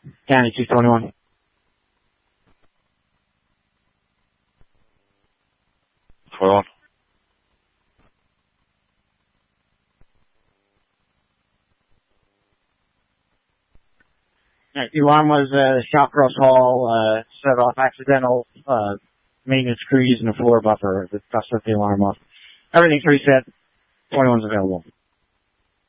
County 221. Hold on. The alarm was Shopcross Hall, set off accidental maintenance crease in the floor buffer that took the alarm off. Everything's reset. 21's available.